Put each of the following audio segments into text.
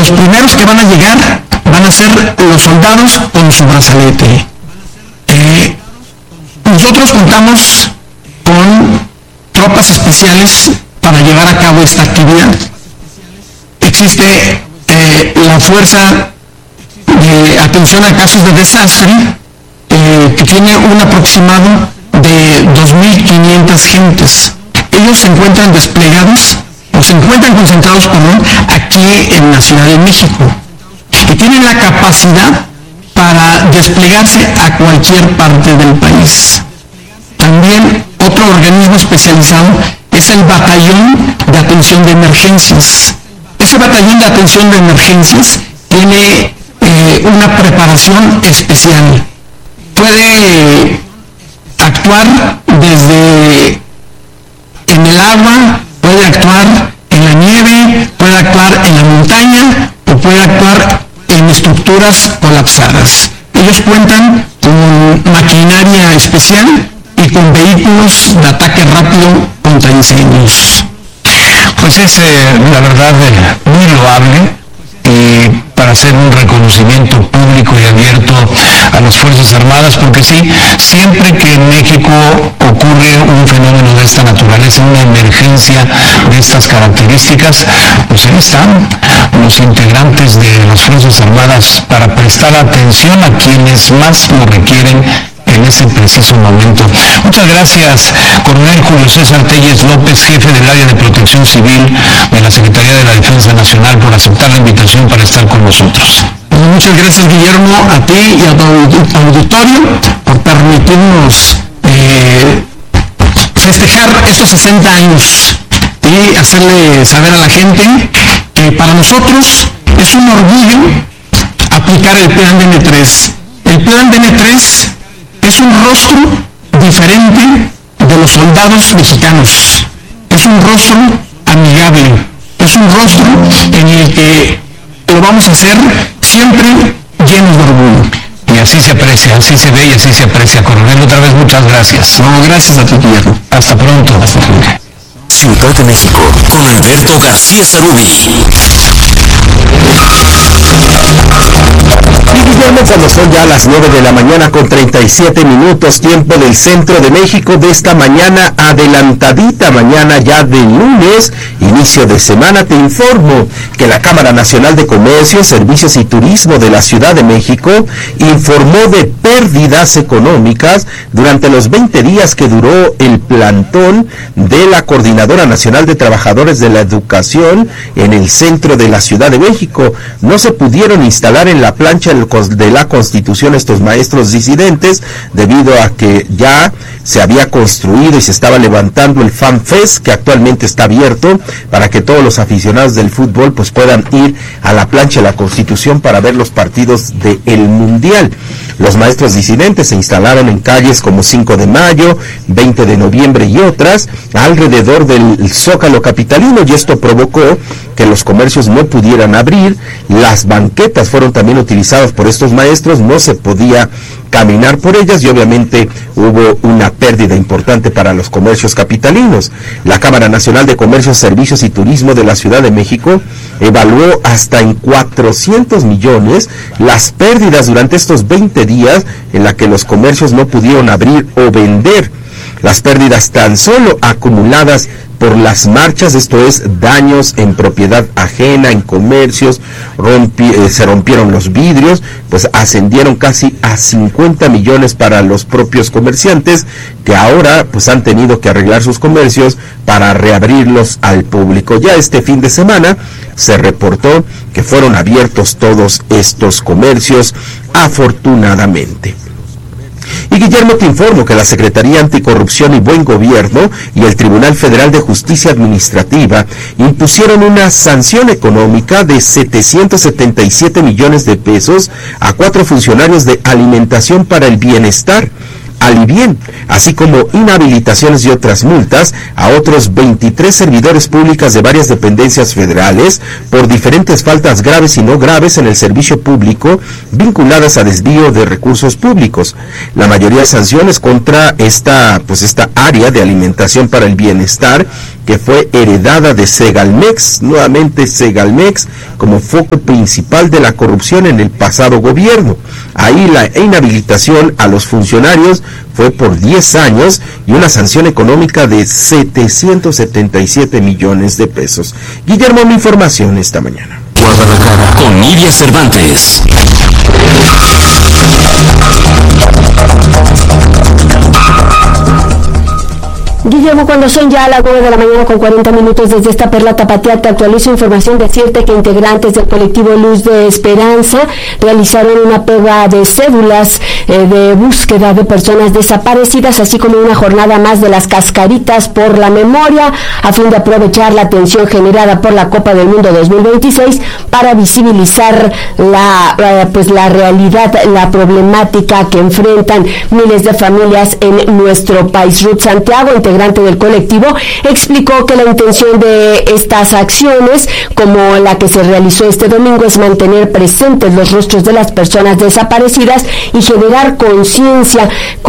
los primeros que van a llegar van a ser los soldados con su brazalete. Nosotros contamos con tropas especiales para llevar a cabo esta actividad. Existe la fuerza de atención a casos de desastre, que tiene un aproximado de 2.500 gentes. Ellos se encuentran desplegados, o se encuentran concentrados, aquí en la Ciudad de México, y tienen la capacidad para desplegarse a cualquier parte del país. También otro organismo especializado es el Batallón de Atención de Emergencias. Ese Batallón de Atención de Emergencias tiene una preparación especial. Puede actuar desde en el agua, puede actuar en la nieve, puede actuar en la montaña o puede actuar en estructuras colapsadas. Ellos cuentan con maquinaria especial y con vehículos de ataque rápido contra incendios. Pues es, la verdad, muy loable, y para hacer un reconocimiento público y abierto a las Fuerzas Armadas, porque sí, siempre que en México ocurre un fenómeno de esta naturaleza, una emergencia de estas características, pues ahí están los integrantes de las Fuerzas Armadas para prestar atención a quienes más lo requieren en ese preciso momento. Muchas gracias, Coronel Julio César Telles López, jefe del área de protección civil de la Secretaría de la Defensa Nacional, por aceptar la invitación para estar con nosotros. Muchas gracias, Guillermo, a ti y a tu auditorio por permitirnos festejar estos 60 años y hacerle saber a la gente que para nosotros es un orgullo aplicar el Plan DN3. El Plan DN3 es un rostro diferente de los soldados mexicanos. Es un rostro amigable. Es un rostro en el que lo vamos a hacer siempre llenos de orgullo. Y así se aprecia, así se ve y así se aprecia. Coronel, otra vez muchas gracias. No, gracias a ti, Guillermo. Hasta pronto. Hasta pronto. Ciudad de México, con Alberto García Zarubi. Y Guillermo, cuando son ya las 9 de la mañana con 37 minutos, tiempo del centro de México, de esta mañana adelantadita, mañana ya de lunes, inicio de semana, te informo que la Cámara Nacional de Comercio, Servicios y Turismo de la Ciudad de México informó de pérdidas económicas durante los 20 días que duró el plantón de la Coordinadora Nacional de Trabajadores de la Educación en el centro de la Ciudad de México. No se pudieron instalar en la plancha de la Constitución estos maestros disidentes debido a que ya se había construido y se estaba levantando el FanFest, que actualmente está abierto para que todos los aficionados del fútbol pues puedan ir a la plancha de la Constitución para ver los partidos del Mundial. Los maestros disidentes se instalaron en calles como 5 de Mayo, 20 de noviembre y otras alrededor del Zócalo capitalino, y esto provocó que los comercios no pudieran abrir. Las banquetas fueron también utilizadas por estos maestros, no se podía caminar por ellas y obviamente hubo una pérdida importante para los comercios capitalinos. La Cámara Nacional de Comercio, Servicios y Turismo de la Ciudad de México evaluó hasta en 400 millones las pérdidas durante estos 20 días en la que los comercios no pudieron abrir o vender. Las pérdidas tan solo acumuladas por las marchas, esto es, daños en propiedad ajena, en comercios, se rompieron los vidrios, pues ascendieron casi a 50 millones para los propios comerciantes, que ahora pues han tenido que arreglar sus comercios para reabrirlos al público. Ya este fin de semana se reportó que fueron abiertos todos estos comercios, afortunadamente. Y Guillermo, te informo que la Secretaría Anticorrupción y Buen Gobierno y el Tribunal Federal de Justicia Administrativa impusieron una sanción económica de 777 millones de pesos a 4 funcionarios de Alimentación para el Bienestar, Alibien, así como inhabilitaciones y otras multas a otros 23 servidores públicos de varias dependencias federales por diferentes faltas graves y no graves en el servicio público vinculadas a desvío de recursos públicos. La mayoría de sanciones contra esta área de alimentación para el bienestar, que fue heredada de Segalmex, nuevamente Segalmex, como foco principal de la corrupción en el pasado gobierno. Ahí la inhabilitación a los funcionarios fue por 10 años y una sanción económica de 777 millones de pesos. Guillermo, mi información esta mañana. Guadalajara con Nidia Cervantes. Guillermo, cuando son ya las 9 de la mañana con 40 minutos desde esta perla tapatía, te actualizo información. Decirte que integrantes del colectivo Luz de Esperanza realizaron una pega de cédulas de búsqueda de personas desaparecidas, así como una jornada más de las cascaritas por la memoria, a fin de aprovechar la atención generada por la Copa del Mundo 2026 para visibilizar la realidad, la problemática que enfrentan miles de familias en nuestro país. Ruth Santiago, integrante del colectivo, explicó que la intención de estas acciones, como la que se realizó este domingo, es mantener presentes los rostros de las personas desaparecidas y generar conciencia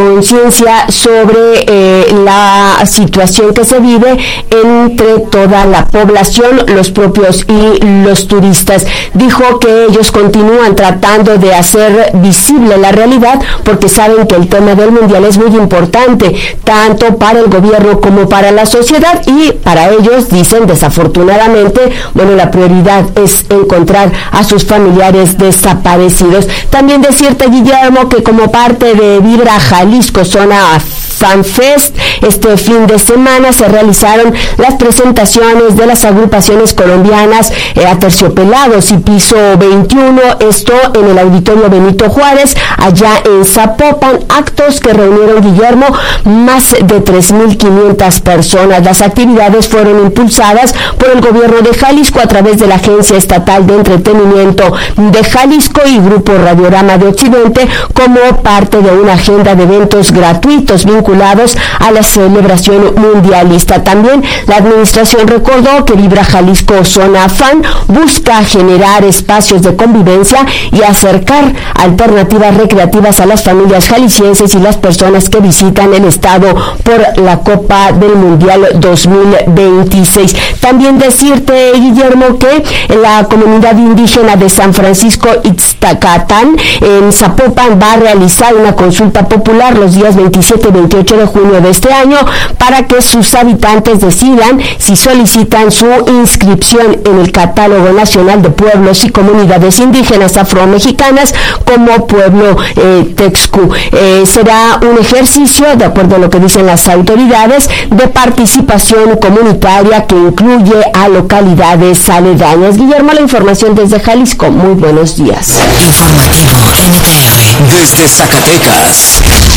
sobre la situación que se vive entre toda la población, los propios y los turistas. Dijo que ellos continúan tratando de hacer visible la realidad porque saben que el tema del mundial es muy importante, tanto para el gobierno como para la sociedad, y para ellos, dicen, desafortunadamente, la prioridad es encontrar a sus familiares desaparecidos. También decirte, Guillermo, que como parte de Vibra Jalisco Zona FanFest, este fin de semana se realizaron las presentaciones de las agrupaciones colombiaas Aterciopelados y Piso 21, esto en el Auditorio Benito Juárez, allá en Zapopan, actos que reunieron, Guillermo, más de 3,500 personas. Las actividades fueron impulsadas por el gobierno de Jalisco a través de la Agencia Estatal de Entretenimiento de Jalisco y Grupo Radiorama de Occidente, como parte de una agenda de eventos gratuitos vinculados a la celebración mundialista. También la administración recordó que Vibra Jalisco Zona Fan busca generar espacios de convivencia y acercar alternativas recreativas a las familias jaliscienses y las personas que visitan el estado por la Copa del Mundial 2026. También decirte, Guillermo, que la comunidad indígena de San Francisco Ixtacatán en Zapopan va a realizar una consulta popular los días 27 y 28 de junio de este año para que sus habitantes decidan si solicitan su inscripción en el Catálogo Nacional de Pueblos y Comunidades Indígenas Afromexicanas como pueblo Texcu. Será un ejercicio, de acuerdo a lo que dicen las autoridades, de participación comunitaria que incluye a localidades aledañas. Guillermo, la información desde Jalisco. Muy buenos días. Informativo NTR desde Zacatecas.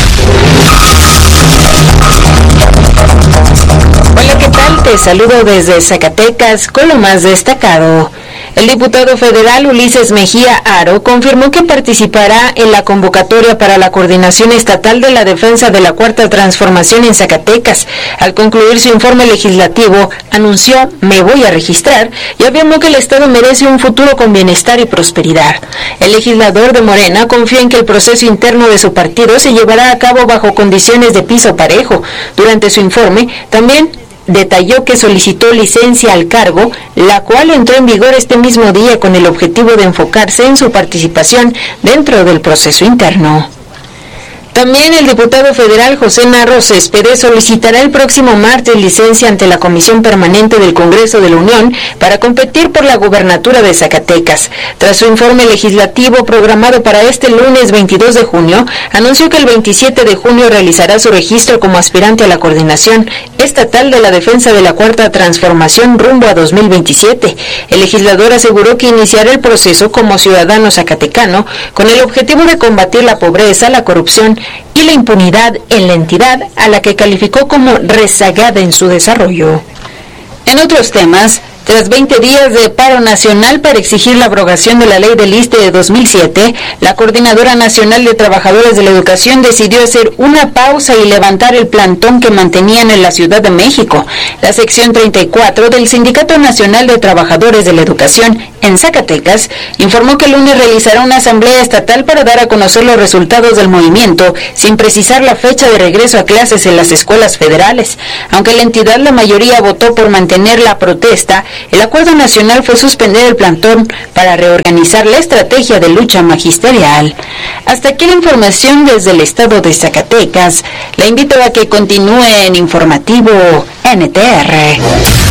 Hola, ¿qué tal? Te saludo desde Zacatecas con lo más destacado. El diputado federal Ulises Mejía Aro confirmó que participará en la convocatoria para la Coordinación Estatal de la Defensa de la Cuarta Transformación en Zacatecas. Al concluir su informe legislativo, anunció: "Me voy a registrar", y afirmó que el Estado merece un futuro con bienestar y prosperidad. El legislador de Morena confía en que el proceso interno de su partido se llevará a cabo bajo condiciones de piso parejo. Durante su informe, también detalló que solicitó licencia al cargo, la cual entró en vigor este mismo día con el objetivo de enfocarse en su participación dentro del proceso interno. También el diputado federal José Narro Céspedes solicitará el próximo martes licencia ante la Comisión Permanente del Congreso de la Unión para competir por la gubernatura de Zacatecas. Tras su informe legislativo programado para este lunes 22 de junio, anunció que el 27 de junio realizará su registro como aspirante a la Coordinación Estatal de la Defensa de la Cuarta Transformación rumbo a 2027. El legislador aseguró que iniciará el proceso como ciudadano zacatecano con el objetivo de combatir la pobreza, la corrupción y la impunidad en la entidad, a la que calificó como rezagada en su desarrollo. En otros temas, Tras 20 días de paro nacional para exigir la abrogación de la ley del ISSSTE de 2007, la Coordinadora Nacional de Trabajadores de la Educación decidió hacer una pausa y levantar el plantón que mantenían en la Ciudad de México. La sección 34 del Sindicato Nacional de Trabajadores de la Educación en Zacatecas informó que el lunes realizará una asamblea estatal para dar a conocer los resultados del movimiento, sin precisar la fecha de regreso a clases en las escuelas federales. Aunque la entidad la mayoría votó por mantener la protesta, el acuerdo nacional fue suspender el plantón para reorganizar la estrategia de lucha magisterial. Hasta aquí la información desde el estado de Zacatecas. La invito a que continúe en Informativo NTR.